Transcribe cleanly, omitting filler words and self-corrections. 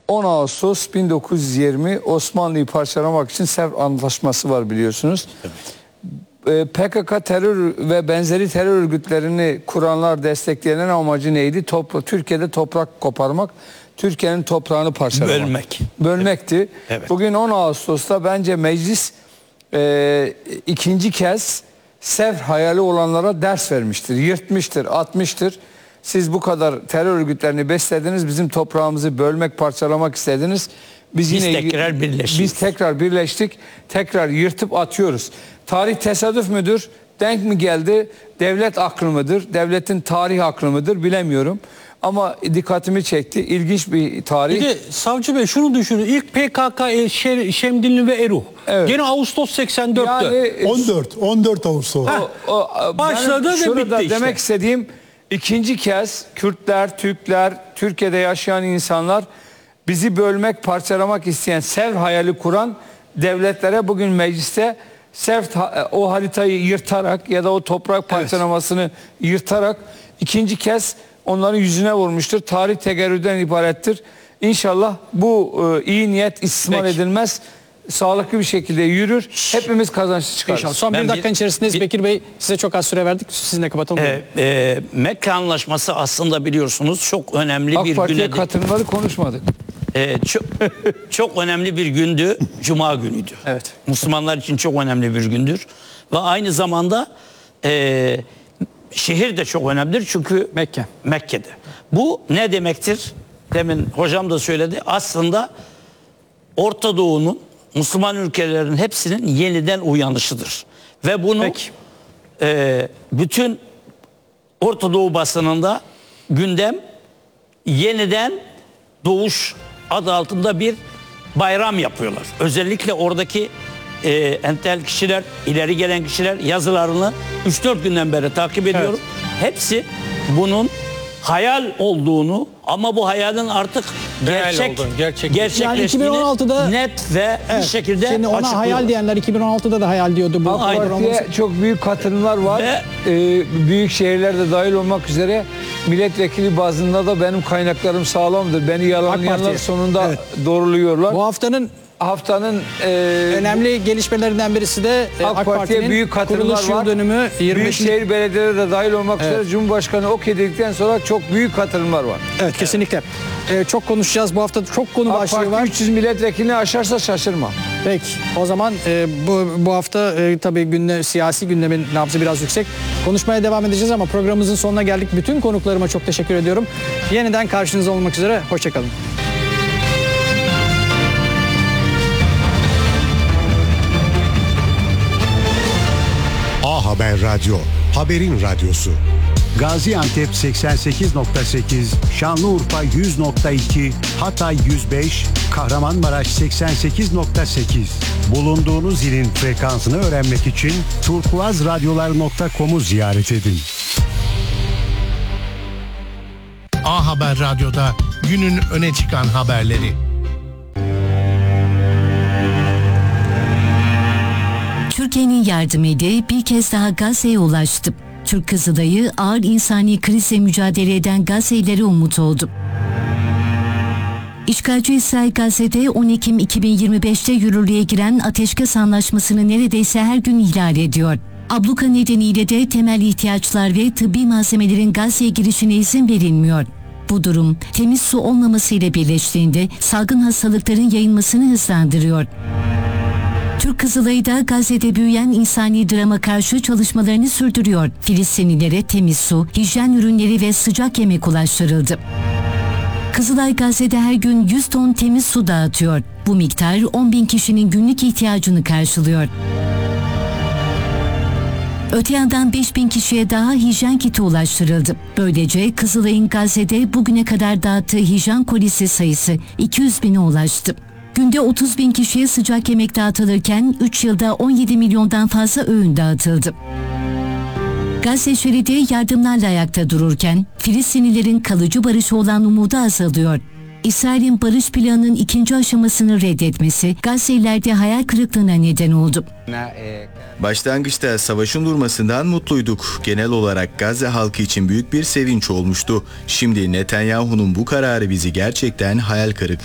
10 Ağustos 1920 Osmanlı'yı parçalamak için Sevr Antlaşması var biliyorsunuz. PKK terör ve benzeri terör örgütlerini kuranlar, destekleyenlerin amacı neydi? Türkiye'de toprak koparmak, Türkiye'nin toprağını parçalamak. Bölmekti. Evet. Bugün 10 Ağustos'ta bence meclis ikinci kez Sevr hayali olanlara ders vermiştir. Yırtmıştır, atmıştır. Siz bu kadar terör örgütlerini beslediniz, bizim toprağımızı bölmek, parçalamak istediniz. Biz tekrar birleştik, tekrar yırtıp atıyoruz. Tarih tesadüf müdür? Denk mi geldi? Devlet aklı mıdır? Devletin tarih aklı mıdır? Bilemiyorum. Ama dikkatimi çekti. İlginç bir tarih. Bir de Savcı Bey şunu düşünün. İlk PKK, Şemdinli ve Eruh. Evet. Gene Ağustos 84'tü. Yani, 14 Ağustos. Başladı ve bitti işte. Demek istediğim ikinci kez Kürtler, Türkler, Türkiye'de yaşayan insanlar bizi bölmek, parçalamak isteyen Sevr hayali kuran devletlere bugün mecliste o haritayı yırtarak ya da o toprak parçalamasını yırtarak ikinci kez onların yüzüne vurmuştur. Tarih tegerrürden ibarettir. İnşallah bu iyi niyet istismar edilmez. Sağlıklı bir şekilde yürür. Hepimiz kazançlı çıkarız. İnşallah. Son bir dakika içerisindeyiz. Bekir Bey, size çok az süre verdik. Sizinle kapatalım. Mekke Anlaşması aslında biliyorsunuz çok önemli bir gündü. AK Parti'ye katılımları konuşmadık. Çok önemli bir gündü. Cuma günüydü. Evet. Müslümanlar için çok önemli bir gündür. Ve aynı zamanda şehir de çok önemlidir. Çünkü Mekke'de. Bu ne demektir? Demin hocam da söyledi. Aslında Orta Doğu'nun, Müslüman ülkelerin hepsinin yeniden uyanışıdır. Ve bunu bütün Orta Doğu basınında gündem yeniden doğuş adı altında bir bayram yapıyorlar. Özellikle oradaki entel kişiler, ileri gelen kişiler yazılarını 3-4 günden beri takip ediyorum. Evet. Hepsi bunun hayal olduğunu ama bu hayalin artık gerçekleştiğini yani 2016'da net ve bir şekilde şimdi ona hayal diyenler 2016'da da hayal diyordu. Bu partiye çok büyük katılımlar var. Büyük şehirlerde dahil olmak üzere milletvekili bazında da benim kaynaklarım sağlamdır. Beni yalanlayanlar sonunda doğruluyorlar. Bu haftanın önemli gelişmelerinden birisi de AK Parti'ye büyük katılımlar var. Dönümü 25. Büyükşehir belediyeleri de dahil olmak üzere Cumhurbaşkanı okey dedikten sonra çok büyük katılımlar var. Evet, kesinlikle. Çok konuşacağız. Bu hafta çok konu başlığı var. 300 milletvekilini aşarsa şaşırma. Peki. O zaman bu hafta tabii siyasi gündemin nabzı biraz yüksek. Konuşmaya devam edeceğiz ama programımızın sonuna geldik. Bütün konuklarıma çok teşekkür ediyorum. Yeniden karşınızda olmak üzere. Hoşçakalın. A Haber Radyo, haberin radyosu. Gaziantep 88.8, Şanlıurfa 100.2, Hatay 105, Kahramanmaraş 88.8. Bulunduğunuz ilin frekansını öğrenmek için turkuazradyolar.com'u ziyaret edin. A Haber Radyo'da günün öne çıkan haberleri. Türkiye'nin yardım eli bir kez daha Gazze'ye ulaştı. Türk Kızılayı ağır insani krizle mücadele eden Gazze'lilere umut oldu. İşgalci İsrail Gazze'de 10 Ekim 2025'te yürürlüğe giren ateşkes anlaşmasını neredeyse her gün ihlal ediyor. Abluka nedeniyle de temel ihtiyaçlar ve tıbbi malzemelerin Gazze'ye girişine izin verilmiyor. Bu durum temiz su olmamasıyla birleştiğinde salgın hastalıkların yayılmasını hızlandırıyor. Türk Kızılayı da Gazze'de büyüyen insani drama karşı çalışmalarını sürdürüyor. Filistinlilere temiz su, hijyen ürünleri ve sıcak yemek ulaştırıldı. Kızılay Gazze'de her gün 100 ton temiz su dağıtıyor. Bu miktar 10.000 kişinin günlük ihtiyacını karşılıyor. Öte yandan 5.000 kişiye daha hijyen kiti ulaştırıldı. Böylece Kızılay'ın Gazze'de bugüne kadar dağıttığı hijyen kolisi sayısı 200.000'e ulaştı. Günde 30.000 kişiye sıcak yemek dağıtılırken 3 yılda 17 milyondan fazla öğün dağıtıldı. Gazze şeridi yardımlarla ayakta dururken Filistinlilerin kalıcı barışa olan umudu azalıyor. İsrail'in barış planının ikinci aşamasını reddetmesi Gazze'lilerde hayal kırıklığına neden oldu. Başlangıçta savaşın durmasından mutluyduk. Genel olarak Gazze halkı için büyük bir sevinç olmuştu. Şimdi Netanyahu'nun bu kararı bizi gerçekten hayal kırıklığına